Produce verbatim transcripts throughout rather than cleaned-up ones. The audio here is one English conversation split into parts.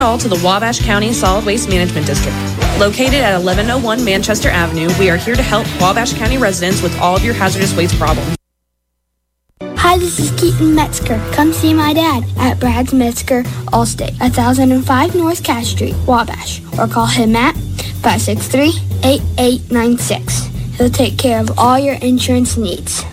all to the Wabash County Solid Waste Management District. Located at eleven oh one Manchester Avenue, we are here to help Wabash County residents with all of your hazardous waste problems. Hi, this is Keaton Metzger. Come see my dad at Brad's Metzger Allstate, one thousand five North Cass Street, Wabash, or call him at five six three, eight eight nine six. He'll take care of all your insurance needs.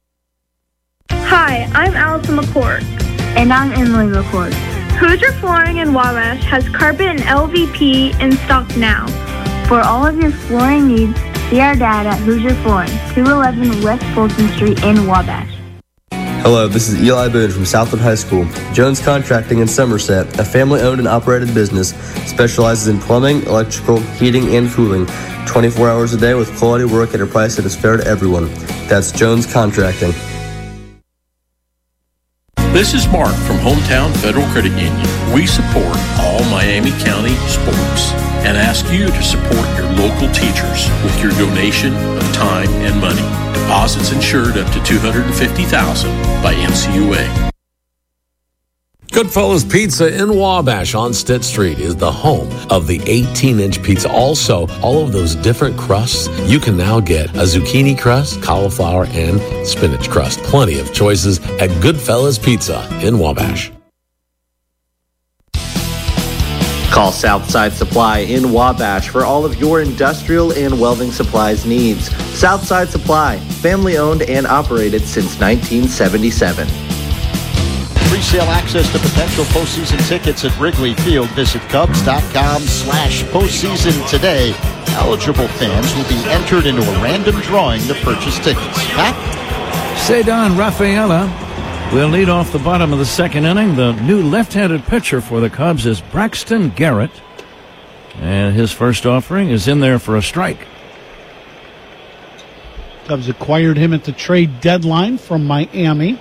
Hi, I'm Allison McCord. And I'm Emily McCord. Hoosier Flooring in Wabash has carpet and L V P in stock now. For all of your flooring needs, see our dad at Hoosier Flooring, two eleven West Fulton Street in Wabash. Hello, this is Eli Boone from Southwood High School. Jones Contracting in Somerset, a family-owned and operated business, specializes in plumbing, electrical, heating, and cooling, twenty-four hours a day with quality work at a price that is fair to everyone. That's Jones Contracting. This is Mark from Hometown Federal Credit Union. We support all Miami County sports and ask you to support your local teachers with your donation of time and money. Deposits insured up to two hundred fifty thousand dollars by N C U A. Goodfellas Pizza in Wabash on Stitt Street is the home of the eighteen-inch pizza. Also, all of those different crusts, you can now get a zucchini crust, cauliflower, and spinach crust. Plenty of choices at Goodfellas Pizza in Wabash. Call Southside Supply in Wabash for all of your industrial and welding supplies needs. Southside Supply, family owned and operated since nineteen seventy-seven. Pre-sale access to potential postseason tickets at Wrigley Field. Visit Cubs.com slash postseason today. Eligible fans will be entered into a random drawing to purchase tickets. Pat? Cedar Rafaela will lead off the bottom of the second inning. The new left-handed pitcher for the Cubs is Braxton Garrett. And his first offering is in there for a strike. Cubs acquired him at the trade deadline from Miami.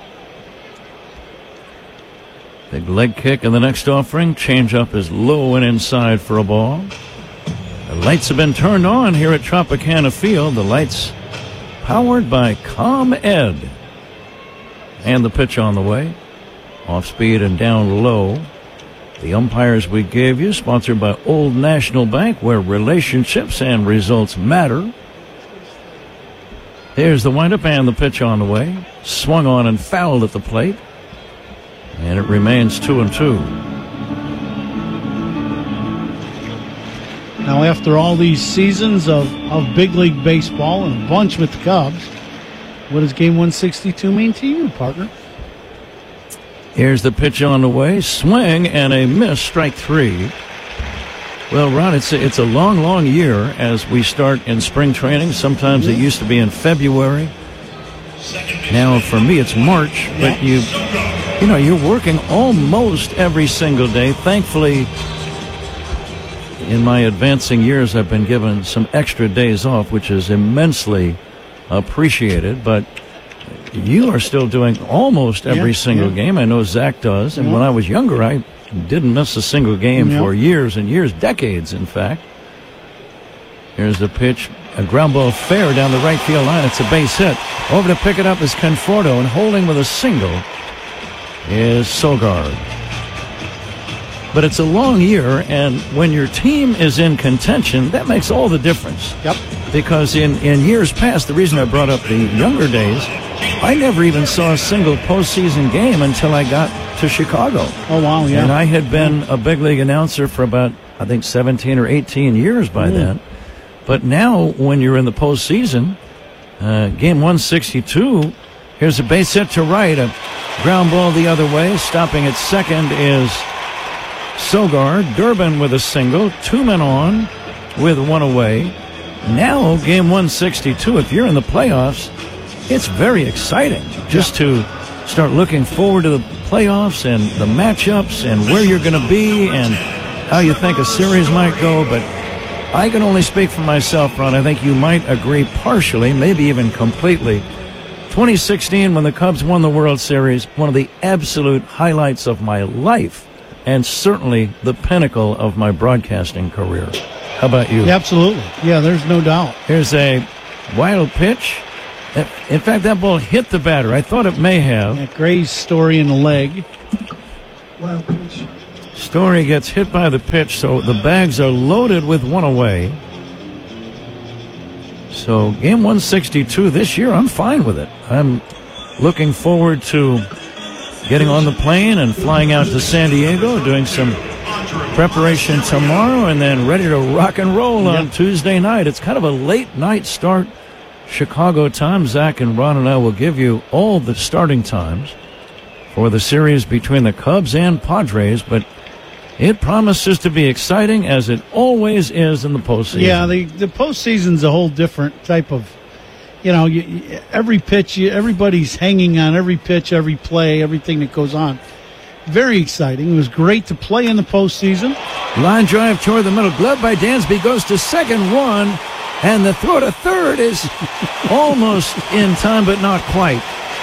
Big leg kick in the next offering. Change up is low and inside for a ball. The lights have been turned on here at Tropicana Field. The lights powered by ComEd. And the pitch on the way. Off speed and down low. The umpires we gave you, sponsored by Old National Bank, where relationships and results matter. Here's the windup and the pitch on the way. Swung on and fouled at the plate. And it remains two and two. Now, after all these seasons of, of big league baseball and a bunch with the Cubs, what does game one sixty-two mean to you, partner? Here's the pitch on the way. Swing and a miss, strike three. Well, Ron, it's a, it's a long, long year as we start in spring training. Sometimes it used to be in February. Now, for me, it's March, but you... You know, you're working almost every single day. Thankfully, in my advancing years, I've been given some extra days off, which is immensely appreciated. But you are still doing almost every yeah, single yeah. game. I know Zach does. And yeah. when I was younger, I didn't miss a single game yeah. for years and years, decades, in fact. Here's the pitch. A ground ball fair down the right field line. It's a base hit. Over to pick it up is Conforto, and holding with a single is Sogard. But it's a long year, and when your team is in contention, that makes all the difference. Yep. Because in, in years past, the reason I brought up the younger days, I never even saw a single postseason game until I got to Chicago. Oh, wow, yeah. And I had been a big league announcer for about, I think, seventeen or eighteen years by mm. then. But now, when you're in the postseason, uh, game one sixty-two, here's a base hit to right, a ground ball the other way. Stopping at second is Sogard. Durbin with a single. Two men on with one away. Now, game one sixty-two, if you're in the playoffs, it's very exciting just to start looking forward to the playoffs and the matchups and where you're going to be and how you think a series might go. But I can only speak for myself, Ron. I think you might agree partially, maybe even completely. twenty sixteen, when the Cubs won the World Series, one of the absolute highlights of my life and certainly the pinnacle of my broadcasting career. How about you? Absolutely. Yeah, there's no doubt. Here's a wild pitch. In fact, that ball hit the batter. I thought it may have. Yeah, Gray's story in the leg. Wild pitch. Story gets hit by the pitch, so the bags are loaded with one away. So game one sixty-two this year, I'm fine with it. I'm looking forward to getting on the plane and flying out to San Diego, doing some preparation tomorrow, and then ready to rock and roll on yep. Tuesday night. It's kind of a late night start, Chicago time. Zach and Ron and I will give you all the starting times for the series between the Cubs and Padres, but it promises to be exciting, as it always is in the postseason. Yeah, the, the postseason's a whole different type of, you know, you, every pitch, you, everybody's hanging on every pitch, every play, everything that goes on. Very exciting. It was great to play in the postseason. Line drive toward the middle. Glove by Dansby goes to second one, and the throw to third is almost in time, but not quite.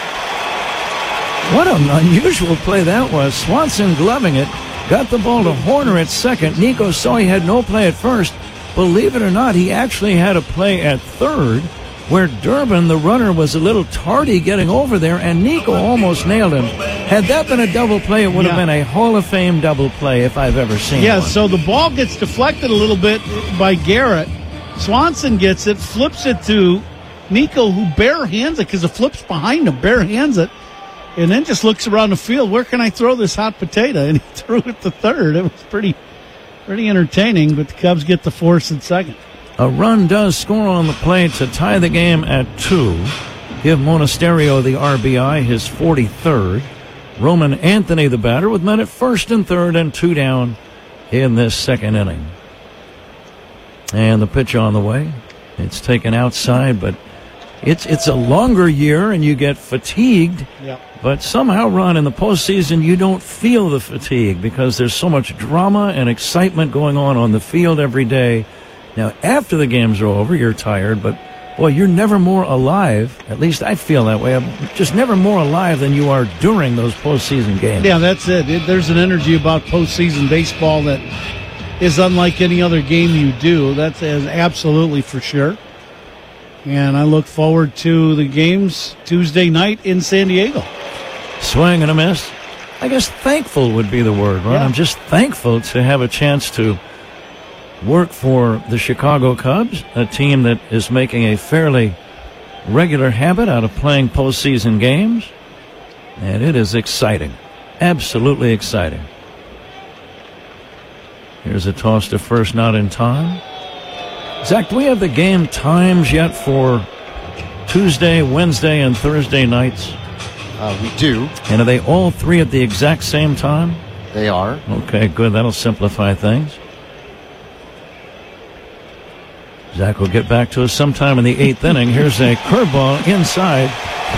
What an unusual play that was. Swanson gloving it. Got the ball to Horner at second. Nico saw he had no play at first. Believe it or not, he actually had a play at third, where Durbin, the runner, was a little tardy getting over there, and Nico almost nailed him. Had that been a double play, it would yeah. have been a Hall of Fame double play if I've ever seen yeah, one. Yeah, so the ball gets deflected a little bit by Garrett. Swanson gets it, flips it to Nico, who bare hands it because the flip's behind him, bare hands it, and then just looks around the field. Where can I throw this hot potato? And he threw it to third. It was pretty, pretty entertaining, but the Cubs get the force at second. A run does score on the play to tie the game at two. Give Monasterio the R B I, his forty-third. Roman Anthony the batter with men at first and third and two down in this second inning. And the pitch on the way. It's taken outside, but it's it's a longer year and you get fatigued. Yep. But somehow, Ron, in the postseason, you don't feel the fatigue because there's so much drama and excitement going on on the field every day. Now, after the games are over, you're tired, but, boy, you're never more alive. At least I feel that way. I'm just never more alive than you are during those postseason games. Yeah, that's it. it there's an energy about postseason baseball that is unlike any other game you do. That's absolutely for sure. And I look forward to the games Tuesday night in San Diego. Swing and a miss. I guess thankful would be the word, right? Yeah. I'm just thankful to have a chance to work for the Chicago Cubs, a team that is making a fairly regular habit out of playing postseason games. And it is exciting. Absolutely exciting. Here's a toss to first, not in time. Zach, do we have the game times yet for Tuesday, Wednesday, and Thursday nights? Uh, we do. And are they all three at the exact same time? They are. Okay, good. That'll simplify things. Zach will get back to us sometime in the eighth inning. Here's a curveball inside.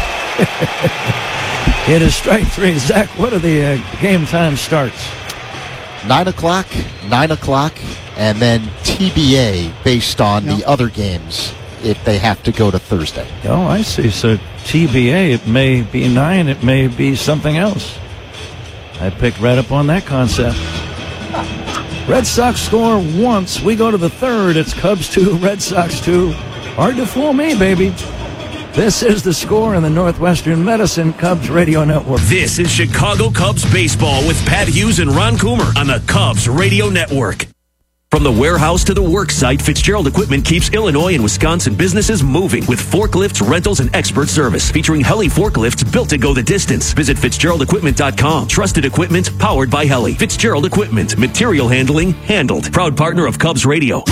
It is strike three. Zach, what are the uh, game time starts? Nine o'clock, nine o'clock, and then T B A based on yep. the other games if they have to go to Thursday. Oh, I see. So T B A, it may be nine, it may be something else. I picked right up on that concept. Red Sox score once. We go to the third. It's Cubs two, Red Sox two. Hard to fool me, baby. This is the score in the Northwestern Medicine Cubs Radio Network. This is Chicago Cubs baseball with Pat Hughes and Ron Coomer on the Cubs Radio Network. From the warehouse to the work site, Fitzgerald Equipment keeps Illinois and Wisconsin businesses moving with forklifts, rentals, and expert service. Featuring Heli forklifts built to go the distance. Visit Fitzgerald Equipment dot com. Trusted equipment powered by Heli. Fitzgerald Equipment. Material handling handled. Proud partner of Cubs Radio.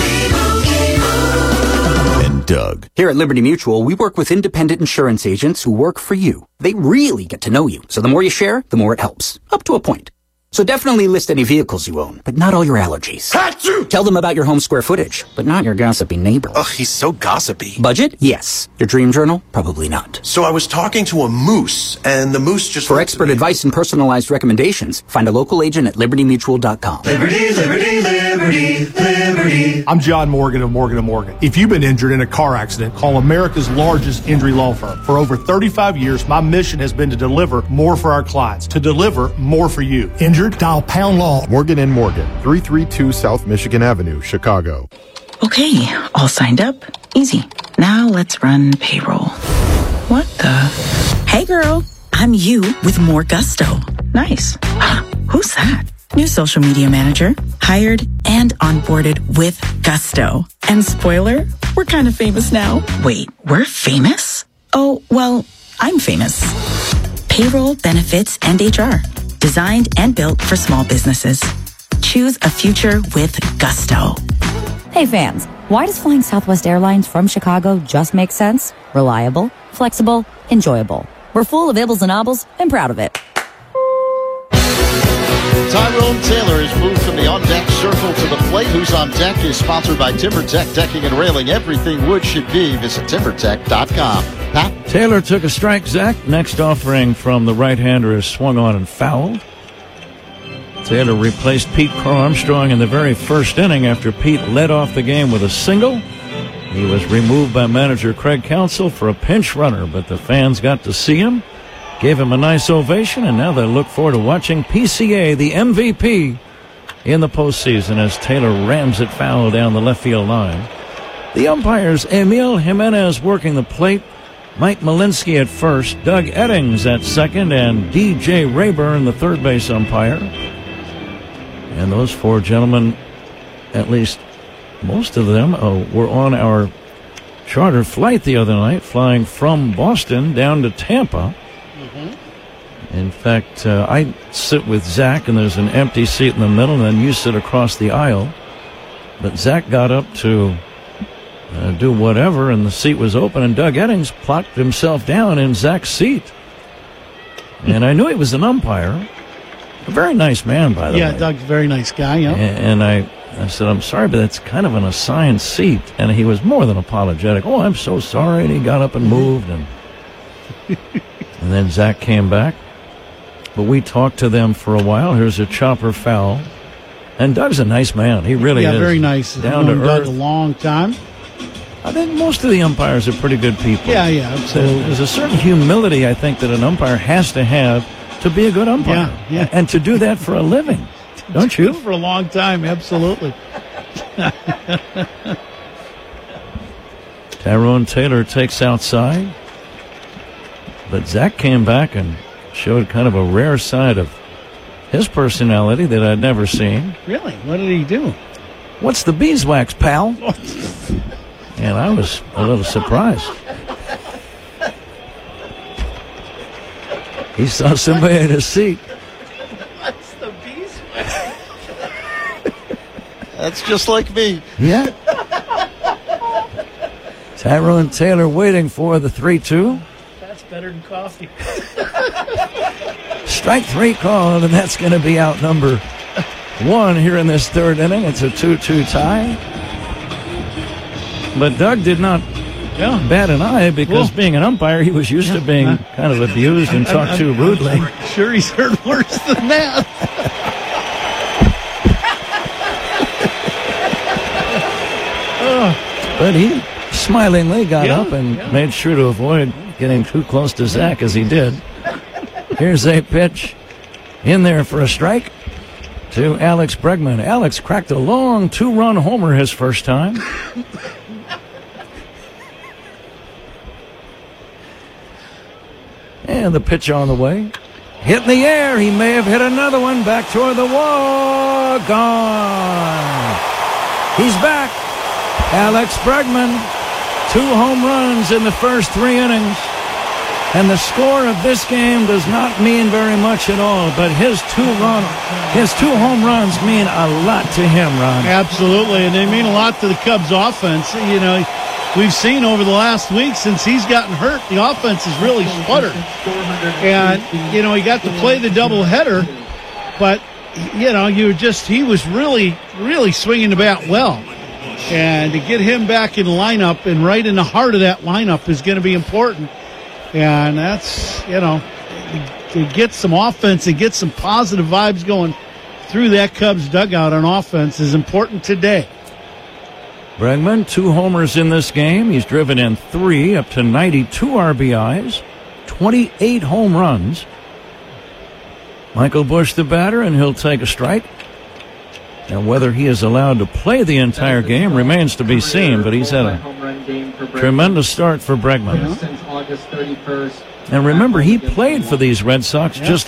And Doug. Here at Liberty Mutual, we work with independent insurance agents who work for you. They really get to know you. So the more you share, the more it helps. Up to a point. So definitely list any vehicles you own, but not all your allergies. Achoo! Tell them about your home square footage, but not your gossipy neighbor. Ugh, he's so gossipy. Budget? Yes. Your dream journal? Probably not. So I was talking to a moose, and the moose just... For expert advice and personalized recommendations, find a local agent at Liberty Mutual dot com. Liberty, Liberty, Liberty, Liberty. I'm John Morgan of Morgan and Morgan. If you've been injured in a car accident, call America's largest injury law firm. For over thirty-five years, my mission has been to deliver more for our clients, to deliver more for you. Injured? Dial pound law. Morgan and Morgan, three thirty-two South Michigan Avenue, Chicago. Okay, all signed up. Easy. Now let's run payroll. What the? Hey girl, I'm you with more gusto. Nice. Who's that? New social media manager, hired and onboarded with gusto. And spoiler, we're kind of famous now. Wait, we're famous? Oh, well, I'm famous. Payroll, benefits, and H R. Designed and built for small businesses. Choose a future with gusto. Hey fans, why does flying Southwest Airlines from Chicago just make sense? Reliable, flexible, enjoyable. We're full of ibbles and obbles and proud of it. Tyrone Taylor has moved from the on-deck circle to the plate. Who's on Deck is sponsored by TimberTech Decking and Railing. Everything wood should be. Visit timber tech dot com. Pat? Taylor took a strike, Zach. Next offering from the right-hander is swung on and fouled. Taylor replaced Pete Crow Armstrong in the very first inning after Pete led off the game with a single. He was removed by manager Craig Counsell for a pinch runner, but the fans got to see him, gave him a nice ovation, and now they look forward to watching P C A, the M V P, in the postseason as Taylor rams it foul down the left field line. The umpires, Emil Jimenez working the plate, Mike Malinsky at first, Doug Eddings at second, and D J Rayburn, the third base umpire. And those four gentlemen, at least most of them, uh, were on our charter flight the other night, flying from Boston down to Tampa. Mm-hmm. In fact, uh, I sit with Zach, and there's an empty seat in the middle, and then you sit across the aisle. But Zach got up to uh, do whatever, and the seat was open, and Doug Eddings plopped himself down in Zach's seat. And I knew he was an umpire. A very nice man, by the yeah, way. Yeah, Doug's a very nice guy, yeah. And, and I, I said, I'm sorry, but that's kind of an assigned seat. And he was more than apologetic. Oh, I'm so sorry. And he got up and moved. And, and then Zach came back. But we talked to them for a while. Here's a chopper foul. And Doug's a nice man. He really yeah, is. Yeah, very nice. Down to Doug earth. a long time. I think most of the umpires are pretty good people. Yeah, yeah, absolutely. There's, there's a certain humility, I think, that an umpire has to have to be a good umpire. Yeah, yeah. And to do that for a living. Don't you? For a long time, absolutely. Tyrone Taylor takes outside. But Zach came back and showed kind of a rare side of his personality that I'd never seen. Really? What did he do? What's the beeswax, pal? And I was a little surprised. He saw somebody in his seat. What's the beeswax? That's just like me. Yeah. Tyrone Taylor waiting for the three two. That's better than coffee. Strike three called, and that's going to be out number one here in this third inning. It's a two two tie. But Doug did not yeah. bat an eye because cool. being an umpire, he was used yeah. to being uh, kind of abused and talked to rudely. I'm sure he's heard worse than that. oh. But he smilingly got yeah, up and yeah. made sure to avoid getting too close to Zach as he did. Here's a pitch in there for a strike to Alex Bregman. Alex cracked a long two-run homer his first time. And the pitch on the way. Hit in the air. He may have hit another one. Back toward the wall. Gone. He's back. Alex Bregman. Two home runs in the first three innings. And the score of this game does not mean very much at all, but his two run, his two home runs mean a lot to him, Ron. Absolutely, and they mean a lot to the Cubs offense. You know, we've seen over the last week since he's gotten hurt, the offense has really sputtered. And, you know, he got to play the doubleheader, but, you know, you just, he was really, really swinging the bat well. And to get him back in the lineup and right in the heart of that lineup is going to be important. And that's, you know, to get some offense and get some positive vibes going through that Cubs dugout on offense is important today. Bregman, two homers in this game. He's driven in three, up to ninety-two R B Is, twenty-eight home runs. Michael Busch the batter, and he'll take a strike. Now, whether he is allowed to play the entire game remains to be seen, but he's had a tremendous start for Bregman. And remember, he played for these Red Sox just